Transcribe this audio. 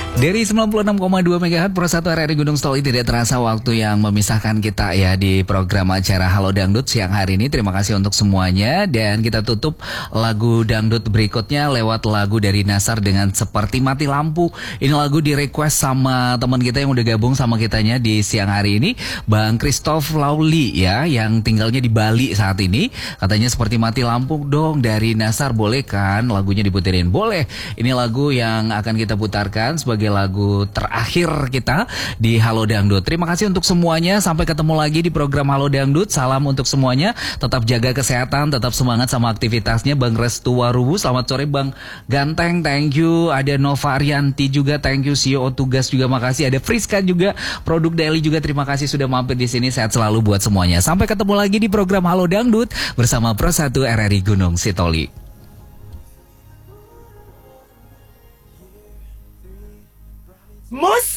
Dari 96,2 MHz Pro 1 RRI Gunung Stoli, tidak terasa waktu yang memisahkan kita ya di program acara Halo Dangdut siang hari ini. Terima kasih untuk semuanya, dan kita tutup lagu dangdut berikutnya lewat lagu dari Nasar dengan Seperti Mati Lampu. Ini lagu di request sama teman kita yang udah gabung sama kitanya di siang hari ini, Bang Christoph Lauli ya, yang tinggalnya di Bali saat ini. Katanya Seperti Mati Lampu dong dari Nasar, boleh kan lagunya diputerin? Boleh. Ini lagu yang akan kita putarkan sebagai lagu terakhir kita di Halo Dangdut. Terima kasih untuk semuanya. Sampai ketemu lagi di program Halo Dangdut. Salam untuk semuanya. Tetap jaga kesehatan, tetap semangat sama aktivitasnya. Bang Restu Warubu, selamat sore Bang Ganteng, thank you. Ada Nova Arianti juga, thank you. CEO Tugas juga makasih. Ada Friska juga, Produk Daily juga, terima kasih sudah mampir di sini. Sehat selalu buat semuanya. Sampai ketemu lagi di program Halo Dangdut bersama Pro 1 RRI Gunung Sitoli. Mus